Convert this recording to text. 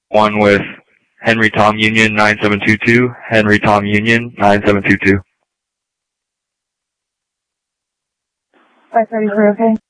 one with Henry Tom Union 9722, Henry Tom Union 9722. 533, okay.